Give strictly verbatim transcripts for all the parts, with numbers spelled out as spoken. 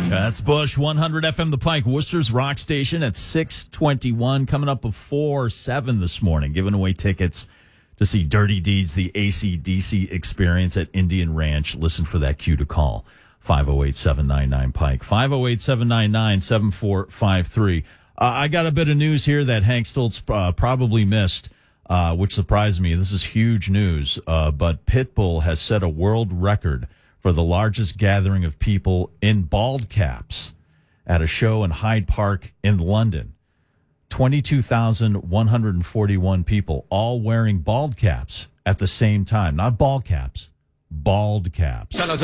That's Bush, one hundred F M The Pike, Worcester's rock station at six twenty-one. Coming up before seven this morning, giving away tickets to see Dirty Deeds, the A C D C experience at Indian Ranch. Listen for that cue to call, five oh eight, seven nine nine, Pike, five oh eight, seven nine nine, seven four five three. Uh, I got a bit of news here that Hank Stoltz uh, probably missed, uh, which surprised me. This is huge news, uh, but Pitbull has set a world record for the largest gathering of people in bald caps at a show in Hyde Park in London. twenty-two thousand one hundred forty-one people, all wearing bald caps at the same time. Not ball caps, bald caps. You know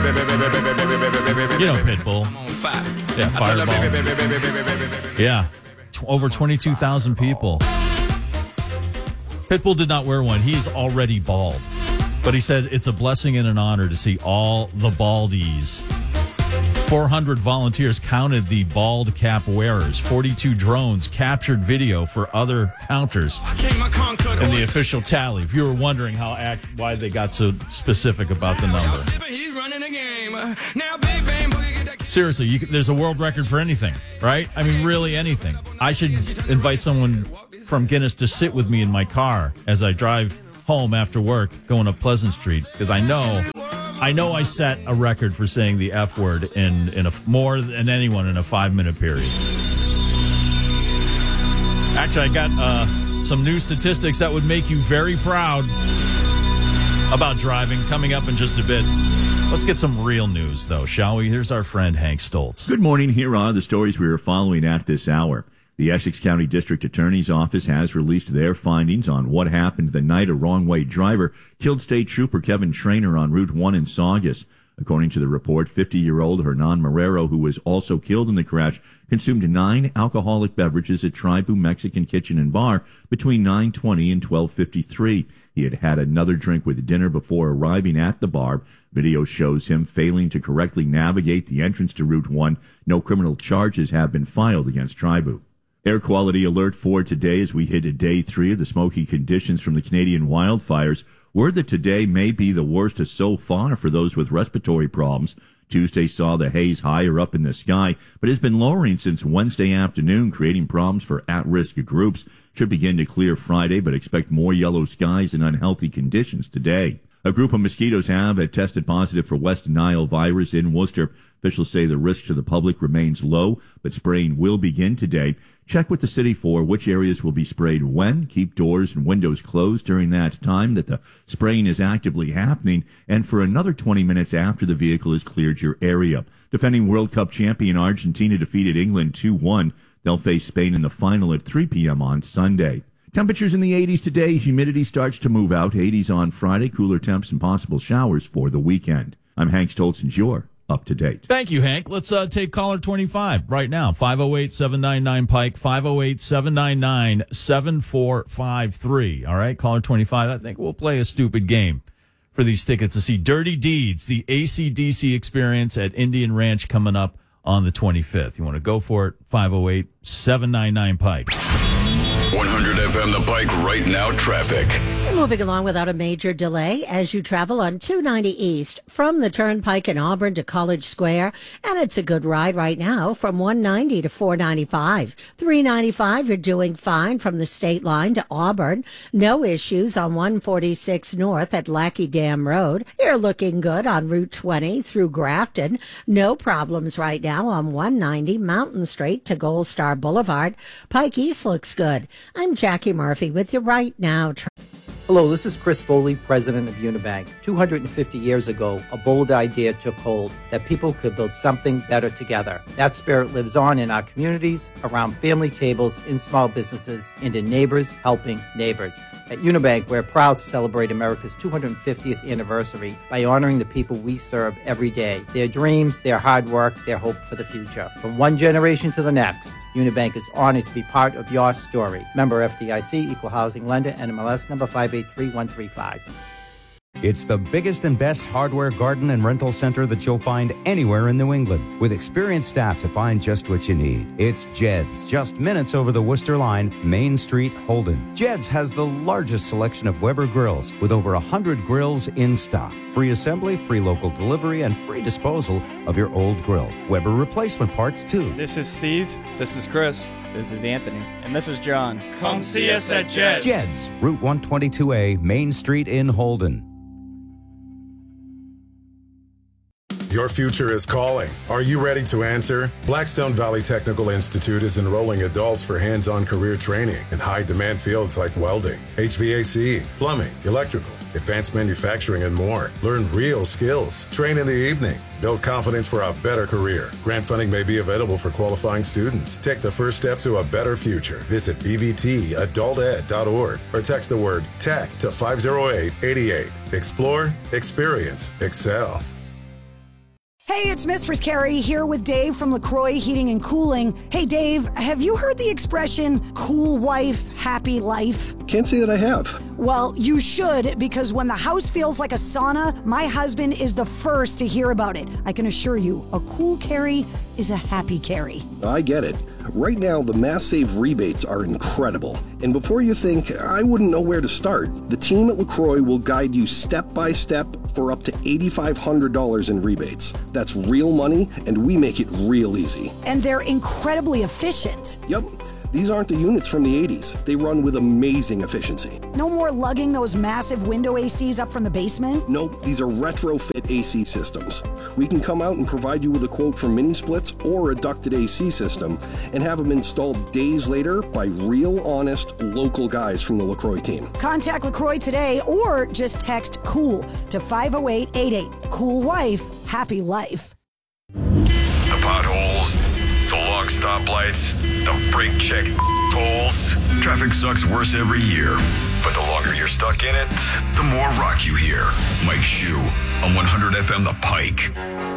Pitbull. Yeah, Fireball. Yeah, T- over twenty-two thousand people. Pitbull did not wear one. He's already bald. But he said it's a blessing and an honor to see all the baldies. four hundred volunteers counted the bald cap wearers. forty-two drones captured video for other counters. And the official tally, if you were wondering how act, why they got so specific about the number. Seriously, you, there's a world record for anything, right? I mean, really anything. I should invite someone from Guinness to sit with me in my car as I drive home after work going up Pleasant Street, because I know I know I set a record for saying the F word in, in a, more than anyone in a five-minute period. Actually, I got uh, some new statistics that would make you very proud about driving coming up in just a bit. Let's get some real news, though, shall we? Here's our friend Hank Stoltz. Good morning. Here are the stories we are following at this hour. The Essex County District Attorney's Office has released their findings on what happened the night a wrong-way driver killed State Trooper Kevin Trainer on Route one in Saugus. According to the report, fifty-year-old Hernan Marrero, who was also killed in the crash, consumed nine alcoholic beverages at Tribu Mexican Kitchen and Bar between nine twenty and twelve fifty-three. He had had another drink with dinner before arriving at the bar. Video shows him failing to correctly navigate the entrance to Route one. No criminal charges have been filed against Tribu. Air quality alert for today as we hit day three of the smoky conditions from the Canadian wildfires. Word that today may be the worst so far for those with respiratory problems. Tuesday saw the haze higher up in the sky, but has been lowering since Wednesday afternoon, creating problems for at-risk groups. Should begin to clear Friday, but expect more yellow skies and unhealthy conditions today. A group of mosquitoes have tested positive for West Nile virus in Worcester. Officials say the risk to the public remains low, but spraying will begin today. Check with the city for which areas will be sprayed when. Keep doors and windows closed during that time that the spraying is actively happening, and for another twenty minutes after the vehicle has cleared your area. Defending World Cup champion Argentina defeated England two one. They'll face Spain in the final at three p.m. on Sunday. Temperatures in the eighties today. Humidity starts to move out. eighties on Friday. Cooler temps and possible showers for the weekend. I'm Hank Stoltz, and you're up to date. Thank you, Hank. Let's uh, take caller twenty-five right now. five oh eight, seven nine nine, Pike. five oh eight, seven nine nine, seven four five three. All right, caller twenty-five. I think we'll play a stupid game for these tickets to see Dirty Deeds, the A C D C experience at Indian Ranch coming up on the twenty-fifth. You want to go for it? five oh eight, seven nine nine, Pike. one hundred F M The Pike right now traffic. You're moving along without a major delay as you travel on two ninety East from the Turnpike in Auburn to College Square. And it's a good ride right now from one ninety to four ninety-five. three ninety-five, you're doing fine from the state line to Auburn. No issues on one forty-six North at Lackey Dam Road. You're looking good on Route twenty through Grafton. No problems right now on one ninety Mountain Street to Gold Star Boulevard. Pike East looks good. I'm Jackie Murphy with you right now. Hello, this is Chris Foley, president of Unibank. two hundred fifty years ago, a bold idea took hold that people could build something better together. That spirit lives on in our communities, around family tables, in small businesses, and in neighbors helping neighbors. At Unibank, we're proud to celebrate America's two hundred fiftieth anniversary by honoring the people we serve every day, their dreams, their hard work, their hope for the future. From one generation to the next, Unibank is honored to be part of your story. Member F D I C, Equal Housing Lender, N M L S number five eight three one three five. It's the biggest and best hardware, garden, and rental center that you'll find anywhere in New England, with experienced staff to find just what you need. It's Jed's, just minutes over the Worcester line, Main Street, Holden. Jed's has the largest selection of Weber grills, with over one hundred grills in stock. Free assembly, free local delivery, and free disposal of your old grill. Weber replacement parts, too. This is Steve. This is Chris. This is Anthony. And this is John. Come see us at Jed's. Jed's, Route one twenty-two A, Main Street in Holden. Your future is calling. Are you ready to answer? Blackstone Valley Technical Institute is enrolling adults for hands-on career training in high-demand fields like welding, H V A C, plumbing, electrical, advanced manufacturing, and more. Learn real skills. Train in the evening. Build confidence for a better career. Grant funding may be available for qualifying students. Take the first step to a better future. Visit b v t adult ed dot org or text the word TECH to five oh eight eight eight. Explore, experience, excel. Hey, it's Mistress Carrie here with Dave from LaCroix Heating and Cooling. Hey, Dave, have you heard the expression, cool wife, happy life? Can't say that I have. Well, you should, because when the house feels like a sauna, my husband is the first to hear about it. I can assure you, a cool Carrie is a happy Carrie. I get it. Right now, the Mass Save rebates are incredible. And before you think, I wouldn't know where to start, the team at LaCroix will guide you step by step for up to eight thousand five hundred dollars in rebates. That's real money, and we make it real easy. And they're incredibly efficient. Yep. These aren't the units from the eighties. They run with amazing efficiency. No more lugging those massive window A Cs up from the basement? Nope, these are retrofit A C systems. We can come out and provide you with a quote for mini splits or a ducted A C system and have them installed days later by real, honest, local guys from the LaCroix team. Contact LaCroix today or just text COOL to five oh eight eight eight. Cool wife, happy life. The potholes, the long stoplights, the brake check tolls. Traffic sucks worse every year. But the longer you're stuck in it, the more rock you hear. Mike Shue on one hundred F M The Pike.